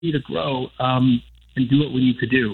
to grow and do what we need to do.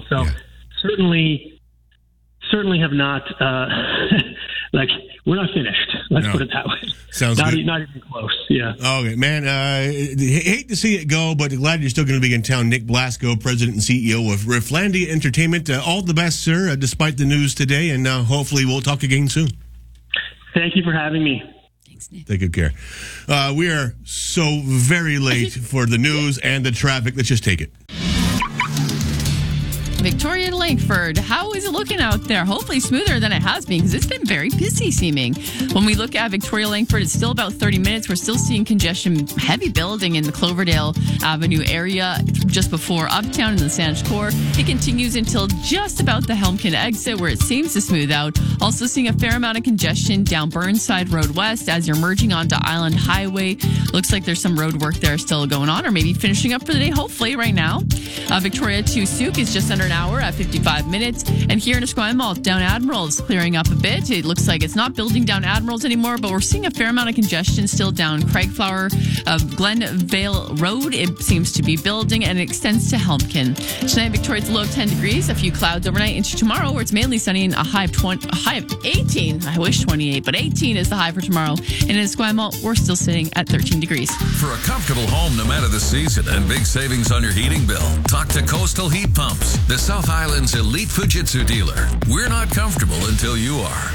Certainly have not, we're not finished. Let's put it that way. Sounds good. Not even close, yeah. Okay, man, hate to see it go, but glad you're still going to be in town. Nick Blasco, President and CEO of Rifflandia Entertainment. All the best, sir, despite the news today, and hopefully we'll talk again soon. Thank you for having me. Thanks, Nick. Take good care. We are so very late for the news and the traffic. Let's just take it. Victoria to Langford, how is it looking out there? Hopefully smoother than it has been because it's been very busy seeming. When we look at Victoria Langford, it's still about 30 minutes. We're still seeing congestion, heavy building in the Cloverdale Avenue area just before Uptown and the Saanich Core. It continues until just about the Helmkin exit where it seems to smooth out. Also seeing a fair amount of congestion down Burnside Road West as you're merging onto Island Highway. Looks like there's some road work there still going on or maybe finishing up for the day, hopefully right now. Victoria to Souk is just under an hour at 55 minutes. And here in Esquimalt, down Admirals clearing up a bit. It looks like it's not building down Admirals anymore, but we're seeing a fair amount of congestion still down Craigflower, Glenvale Road. It seems to be building and it extends to Helmkin. Tonight, Victoria's low of 10 degrees, a few clouds overnight into tomorrow where it's mainly sunny and a high of 18. I wish 28, but 18 is the high for tomorrow. And in Esquimalt, we're still sitting at 13 degrees. For a comfortable home no matter the season and big savings on your heating bill, talk to Coastal Heat Pumps, the South Island's elite Fujitsu dealer. We're not comfortable until you are.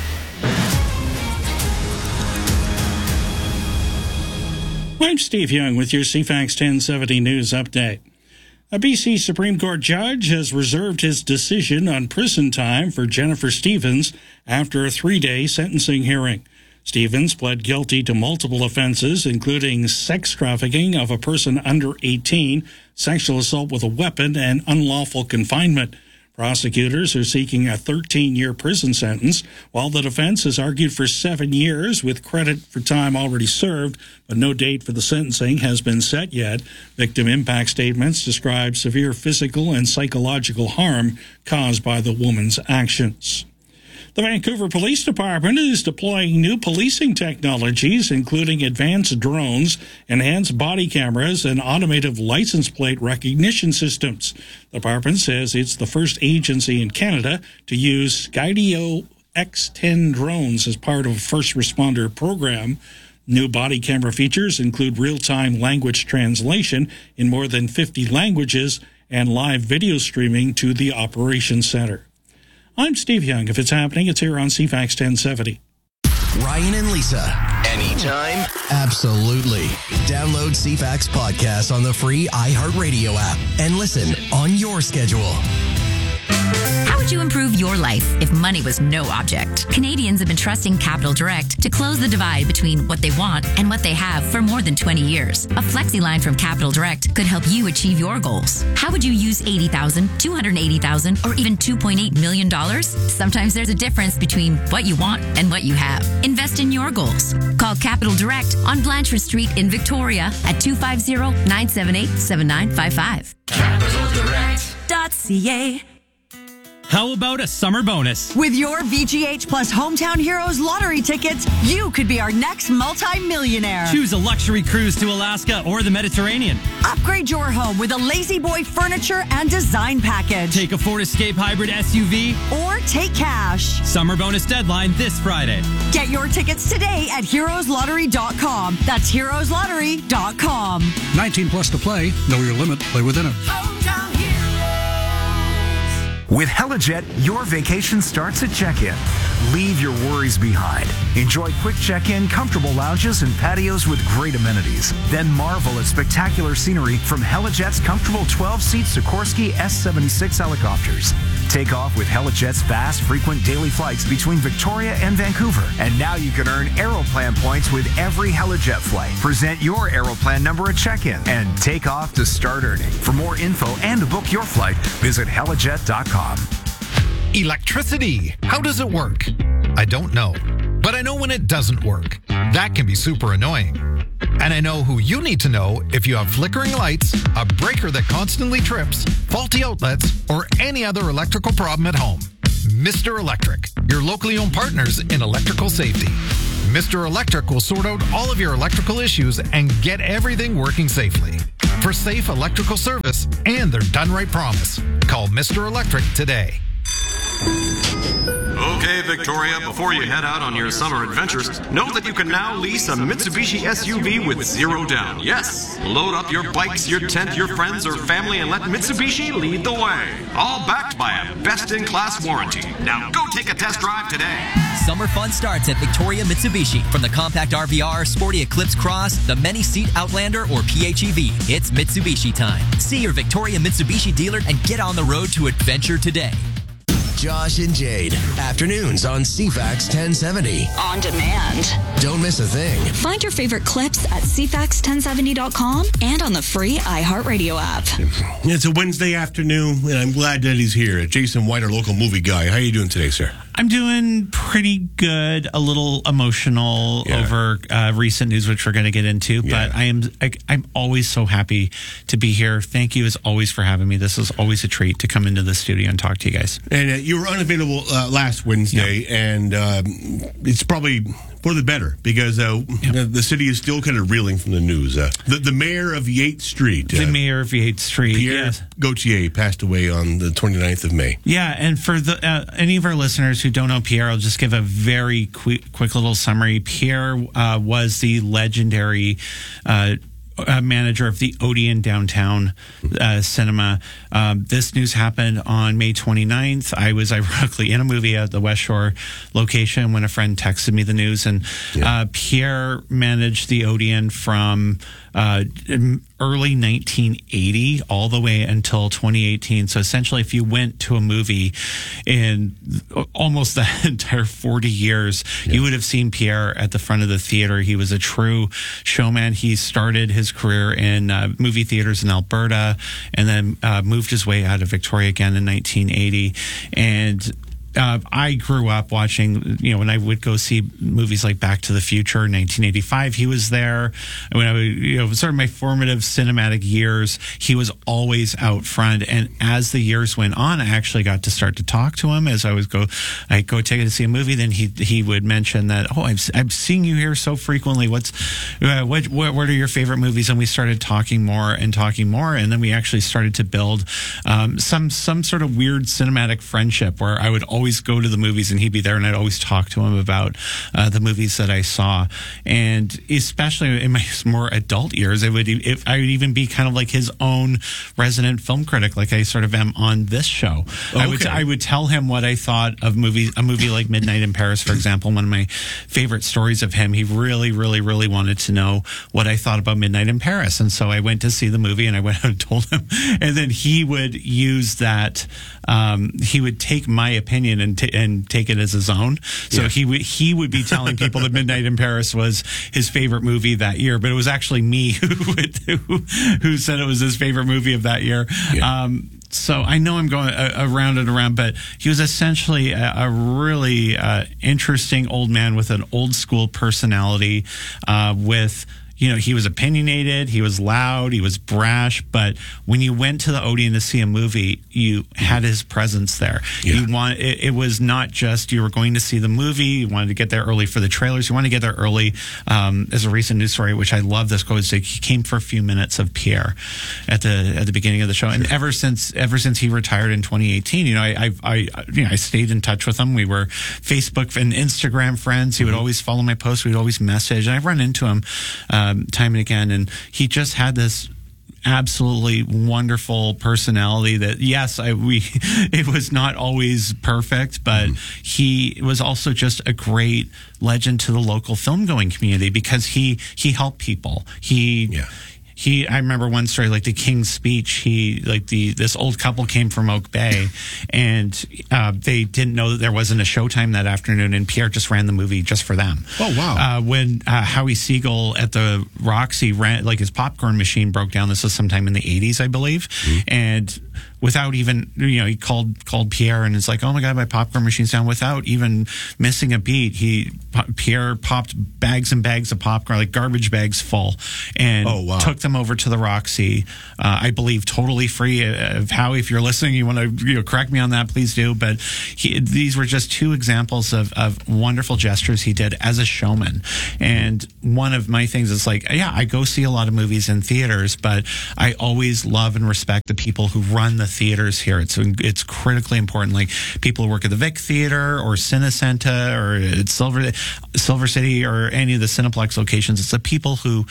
I'm Steve Young with your CFAX 1070 News Update. A BC Supreme Court judge has reserved his decision on prison time for Jennifer Stevens after a 3-day sentencing hearing. Stevens pled guilty to multiple offenses, including sex trafficking of a person under 18, sexual assault with a weapon, and unlawful confinement. Prosecutors are seeking a 13-year prison sentence, while the defense has argued for 7 years with credit for time already served, but no date for the sentencing has been set yet. Victim impact statements describe severe physical and psychological harm caused by the woman's actions. The Vancouver Police Department is deploying new policing technologies, including advanced drones, enhanced body cameras, and automated license plate recognition systems. The department says it's the first agency in Canada to use Skydio X10 drones as part of a first responder program. New body camera features include real-time language translation in more than 50 languages and live video streaming to the operations center. I'm Steve Young. If it's happening, it's here on CFAX 1070. Ryan and Lisa. Anytime? Absolutely. Download CFAX podcast on the free iHeartRadio app and listen on your schedule. How would you improve your life if money was no object? Canadians have been trusting Capital Direct to close the divide between what they want and what they have for more than 20 years. A flexi line from Capital Direct could help you achieve your goals. How would you use $80,000, $280,000, or even $2.8 million? Sometimes there's a difference between what you want and what you have. Invest in your goals. Call Capital Direct on Blanchard Street in Victoria at 250-978-7955. CapitalDirect.ca. How about a summer bonus? With your VGH Plus Hometown Heroes lottery tickets, you could be our next multi-millionaire. Choose a luxury cruise to Alaska or the Mediterranean. Upgrade your home with a Lazy Boy furniture and design package. Take a Ford Escape Hybrid SUV. Or take cash. Summer bonus deadline this Friday. Get your tickets today at heroeslottery.com. That's heroeslottery.com. 19 plus to play. Know your limit. Play within it. Hometown Heroes. With Helijet, your vacation starts at check-in. Leave your worries behind. Enjoy quick check-in, comfortable lounges, and patios with great amenities. Then marvel at spectacular scenery from Helijet's comfortable 12-seat Sikorsky S-76 helicopters. Take off with Helijet's fast, frequent daily flights between Victoria and Vancouver. And now you can earn Aeroplan points with every Helijet flight. Present your Aeroplan number at check-in and take off to start earning. For more info and to book your flight, visit helijet.com. Electricity. How does it work? I don't know. But I know when it doesn't work. That can be super annoying. And I know who you need to know if you have flickering lights, a breaker that constantly trips, faulty outlets, or any other electrical problem at home. Mr. Electric, your locally owned partners in electrical safety. Mr. Electric will sort out all of your electrical issues and get everything working safely. For safe electrical service and their done right promise, call Mr. Electric today. Okay, Victoria, before you head out on your summer adventures, know that you can now lease a Mitsubishi SUV with zero down. Yes, load up your bikes, your tent, your friends, or family, and let Mitsubishi lead the way. All backed by a best-in-class warranty. Now go take a test drive today. Summer fun starts at Victoria Mitsubishi. From the compact RVR, sporty Eclipse Cross, the many-seat Outlander, or PHEV, it's Mitsubishi time. See your Victoria Mitsubishi dealer and get on the road to adventure today. Josh and Jade, afternoons on CFAX 1070. On demand. Don't miss a thing. Find your favorite clips at CFAX1070.com and on the free iHeartRadio app. It's a Wednesday afternoon, and I'm glad that he's here. Jason White, our local movie guy. How are you doing today, sir? I'm doing pretty good. A little emotional over recent news, which we're going to get into. But I'm always so happy to be here. Thank you, as always, for having me. This is always a treat to come into the studio and talk to you guys. And you were unavailable last Wednesday, and it's probably for the better because the city is still kind of reeling from the news. The mayor of Yates Street. Pierre Gauthier passed away on the 29th of May. Yeah, and for any of our listeners who don't know Pierre, I'll just give a very quick little summary. Pierre was the legendary manager of the Odeon Downtown Cinema. This news happened on May 29th. I was ironically in a movie at the West Shore location when a friend texted me the news. And Pierre managed the Odeon from early 1980 all the way until 2018. So essentially, if you went to a movie in almost the entire 40 years, you would have seen Pierre at the front of the theater. He was a true showman. He started his career in movie theaters in Alberta and then moved his way out of Victoria again in 1980. And I grew up watching, when I would go see movies like Back to the Future, 1985, he was there. When I would, sort of my formative cinematic years, he was always out front. And as the years went on, I actually got to start to talk to him as I'd go take it to see a movie. Then he would mention that, I'm seeing you here so frequently. What are your favorite movies? And we started talking more. And then we actually started to build some sort of weird cinematic friendship where I would always go to the movies and he'd be there and I'd always talk to him about the movies that I saw. And especially in my more adult years, I would even be kind of like his own resident film critic, like I sort of am on this show. Okay. I would tell him what I thought of a movie like Midnight in Paris, for example, one of my favorite stories of him. He really, really, really wanted to know what I thought about Midnight in Paris. And so I went to see the movie and I went and told him. And then he would use that. He would take my opinion and take it as his own. So he would be telling people that Midnight in Paris was his favorite movie that year, but it was actually me who said it was his favorite movie of that year. Yeah. So I know I'm going around and around, but he was essentially a really interesting old man with an old school personality, he was opinionated, he was loud, he was brash, but when you went to the Odeon to see a movie, you had his presence there. Yeah. It was not just you were going to see the movie, you wanted to get there early for the trailers, you wanted to get there early. As a recent news story, which I love this quote, he came for a few minutes of Pierre at the beginning of the show. And ever since he retired in 2018, I stayed in touch with him. We were Facebook and Instagram friends. He would always follow my posts, we'd always message, and I've run into him time and again, and he just had this absolutely wonderful personality that it was not always perfect, but he was also just a great legend to the local film going community because he helped people. I remember one story, like the King's Speech. This old couple came from Oak Bay, and they didn't know that there wasn't a showtime that afternoon, and Pierre just ran the movie just for them. Oh wow! When Howie Siegel at the Roxy ran, his popcorn machine broke down. This was sometime in the 80s, I believe, and without even, he called Pierre and it's like, oh my God, my popcorn machine's down, without even missing a beat. Pierre popped bags and bags of popcorn, like garbage bags full, and took them over to the Roxy. I believe totally free. Howie, if you're listening, you want to correct me on that, please do. But these were just two examples of wonderful gestures he did as a showman. And one of my things is like, I go see a lot of movies in theaters, but I always love and respect the people who run the theaters here. It's critically important. Like people who work at the Vic Theater or Cinecenta or at Silver City or any of the Cineplex locations. It's the people who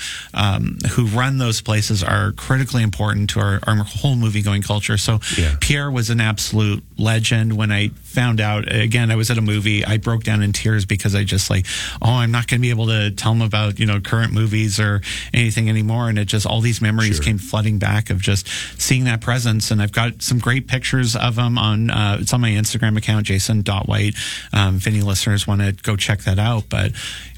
run those places are critically important to our whole movie going culture. So Pierre was an absolute legend. When I found out, again, I was at a movie, I broke down in tears because I just I'm not going to be able to tell them about, current movies or anything anymore. And it just, all these memories came flooding back of just seeing that presence. And I've got some great pictures of him it's on my Instagram account, jason.white. If any listeners want to go check that out. But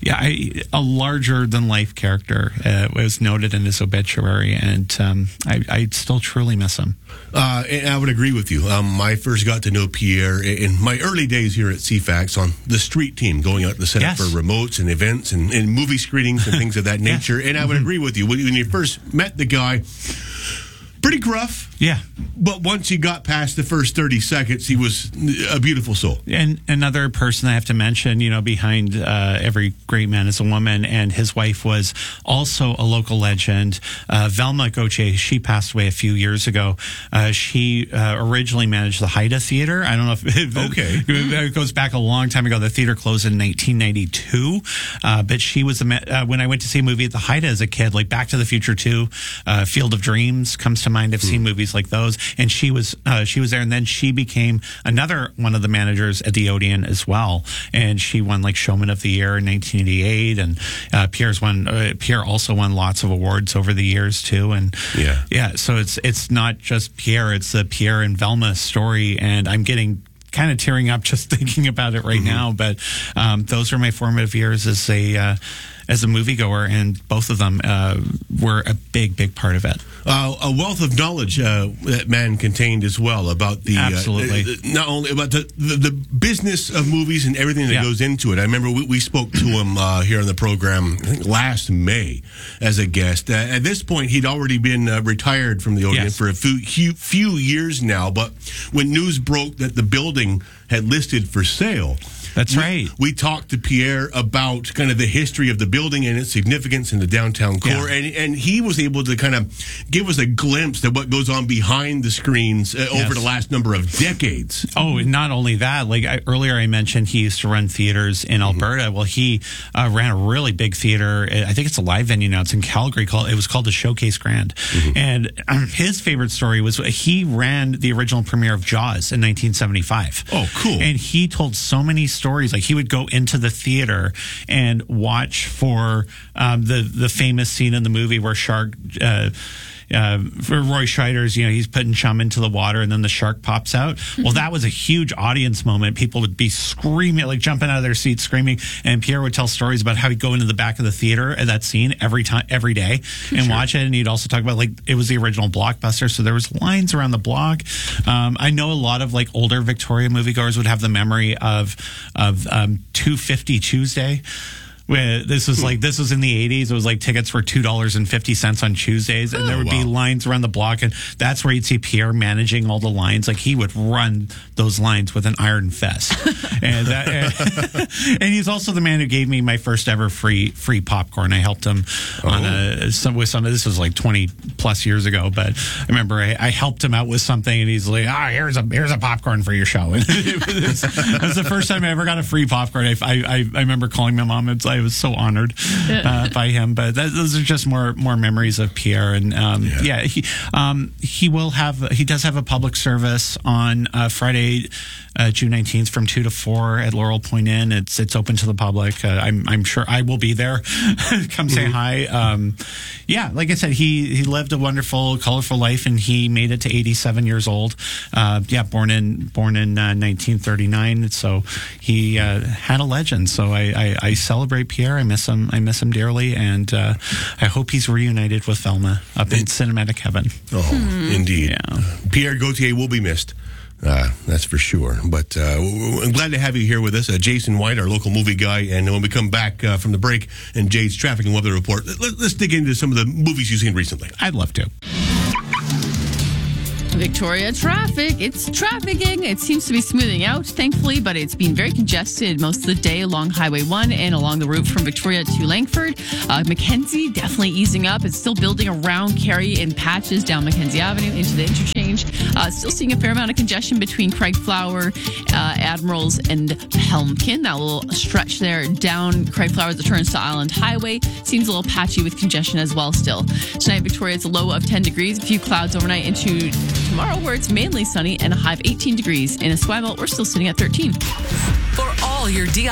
a larger than life character was noted in his obituary. And I still truly miss him. And I would agree with you. I first got to know Pierre in my early days here at CFAX on the street team, going out to the center for remotes and events and movie screenings and things of that nature. And I would agree with you. When you first met the guy, pretty gruff. Yeah. But once he got past the first 30 seconds, he was a beautiful soul. And another person I have to mention, behind every great man is a woman, and his wife was also a local legend, Velma Gauthier. She passed away a few years ago. She originally managed the Haida Theater. I don't know if it goes back a long time ago. The theater closed in 1992. But she was when I went to see a movie at the Haida as a kid, like Back to the Future 2, Field of Dreams comes to mind. I've seen movies like those, and she was there, and then she became another one of the managers at the Odeon as well, and she won like Showman of the Year in 1988, and Pierre also won lots of awards over the years too, and so it's not just Pierre, it's the Pierre and Velma story, and I'm getting kind of tearing up just thinking about it right now. But those are my formative years as a moviegoer, and both of them were a big part of it. A wealth of knowledge that man contained as well about the not only about the business of movies and everything that goes into it. I remember we spoke to him here on the program, I think last May, as a guest. At this point, he'd already been retired from the Odeon for a few years now. But when news broke that the building had listed for sale, that's right. We talked to Pierre about kind of the history of the building and its significance in the downtown core, and he was able to kind of give us a glimpse at what goes on behind the screens over the last number of decades. Oh, and not only that, earlier I mentioned he used to run theaters in Alberta. Well, he ran a really big theater. I think it's a live venue now. It's in Calgary. It was called the Showcase Grand. And his favorite story was he ran the original premiere of Jaws in 1975. Oh, cool. And he told so many stories. Like he would go into the theater and watch for the famous scene in the movie where for Roy Scheider's, he's putting chum into the water and then the shark pops out. Well, that was a huge audience moment. People would be screaming, like jumping out of their seats screaming. And Pierre would tell stories about how he'd go into the back of the theater at that scene every day and watch it. And he'd also talk about it was the original Blockbuster. So there was lines around the block. I know a lot of older Victoria moviegoers would have the memory of 250 Tuesday. This was in the 80s. It was tickets were $2.50 on Tuesdays, and there would be lines around the block, and that's where you'd see Pierre managing all the lines. He would run those lines with an iron fist, and and he's also the man who gave me my first ever free popcorn. I helped him with some. This was 20 plus years ago, but I remember I helped him out with something, and he's like, here's a popcorn for your show. And that was the first time I ever got a free popcorn. I remember calling my mom. I was so honored by him, but those are just more memories of Pierre. And he does have a public service on Friday, June 19th from 2 to 4 at Laurel Point Inn. It's open to the public. I'm sure I will be there. Come say hi. Like I said, he lived a wonderful, colorful life, and he made it to 87 years old. Born in 1939. So he had a legend. So I celebrate Pierre. I miss him dearly, and I hope he's reunited with Velma up in cinematic heaven. Oh, indeed. Yeah. Pierre Gauthier will be missed. That's for sure. But I'm glad to have you here with us. Jason White, our local movie guy. And when we come back from the break and Jade's traffic and weather report, let's dig into some of the movies you've seen recently. I'd love to. Victoria traffic. It's trafficking. It seems to be smoothing out, thankfully, but it's been very congested most of the day along Highway 1 and along the route from Victoria to Langford. Mackenzie definitely easing up. It's still building around Carey in patches down Mackenzie Avenue into the interchange. Still seeing a fair amount of congestion between Craig Flower, Admirals, and Helmkin. That little stretch there down Craig Flower that turns to Island Highway seems a little patchy with congestion as well still. Tonight, Victoria, it's a low of 10 degrees. A few clouds overnight into tomorrow, where it's mainly sunny and a high of 18 degrees. In Esquimalt, we're still sitting at 13. For all your